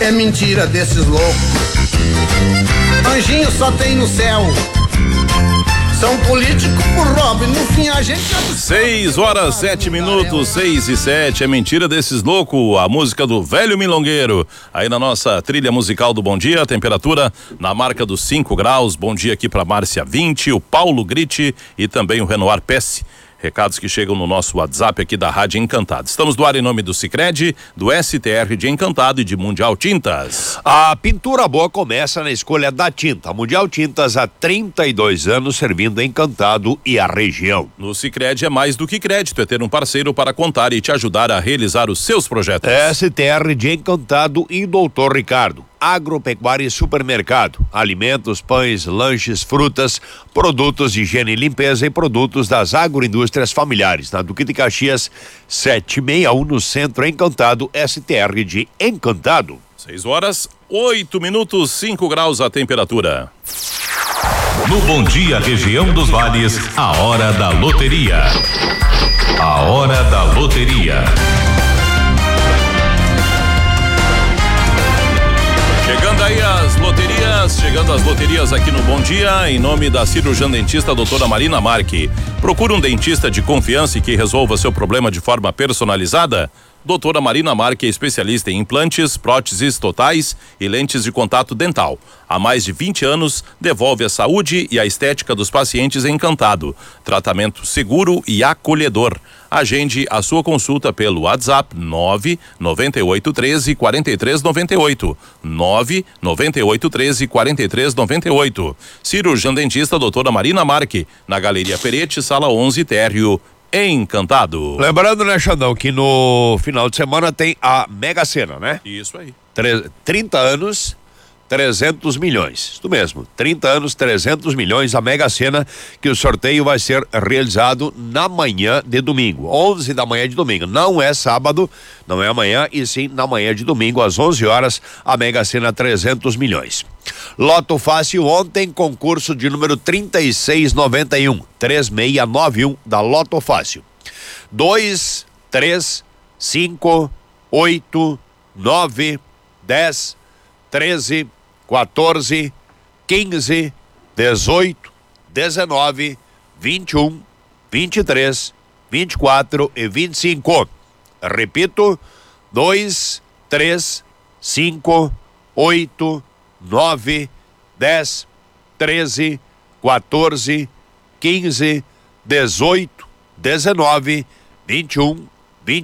é mentira desses loucos. Anjinho só tem no céu. São políticos por Robin, no fim a gente... 6h07, 6:07, é mentira desses loucos, a música do Velho Milongueiro, aí na nossa trilha musical do Bom Dia, a temperatura na marca dos 5 graus, bom dia aqui para Márcia 20, o Paulo Grite e também o Renoir Pesce. Recados que chegam no nosso WhatsApp aqui da Rádio Encantado. Estamos no ar em nome do Sicredi, do STR de Encantado e de Mundial Tintas. A pintura boa começa na escolha da tinta. Mundial Tintas há 32 anos servindo Encantado e a região. No Sicredi é mais do que crédito, é ter um parceiro para contar e te ajudar a realizar os seus projetos. STR de Encantado e Doutor Ricardo. Agropecuária e supermercado, alimentos, pães, lanches, frutas, produtos de higiene e limpeza e produtos das agroindústrias familiares. Na Duque de Caxias, 761 no centro, Encantado, STR de Encantado. 6h08, 5 graus a temperatura. No Bom Dia Região dos Vales, a hora da loteria. A hora da loteria. Chegando as loterias aqui no Bom Dia, em nome da cirurgiã dentista doutora Marina Marque. Procura um dentista de confiança e que resolva seu problema de forma personalizada? Doutora Marina Marque é especialista em implantes, próteses totais e lentes de contato dental. Há mais de 20 anos, devolve a saúde e a estética dos pacientes em Encantado. Tratamento seguro e acolhedor. Agende a sua consulta pelo WhatsApp 99813-4398. 99813-4398. Cirurgiã dentista doutora Marina Marque, na Galeria Perete, sala 11, térreo, Encantado. Lembrando, né, Xandão, que no final de semana tem a Mega Sena, né? Isso aí. 30 anos, 300 milhões. Isso mesmo, 30 anos, 300 milhões, a Mega Sena, que o sorteio vai ser realizado na manhã de domingo, 11 da manhã de domingo. Não é sábado, não é amanhã, e sim na manhã de domingo, às 11 horas, a Mega Sena 300 milhões. Loto Fácil ontem, concurso de número 3691 da Loto Fácil. 2, 3, 5, 8, 9, 10, 13, 14, 15, 18, 19, 21, 23, 24 e 25. Repito, 2, 3, 5, 8, 9, 10, 13, 14, 15, 18, 19, 21,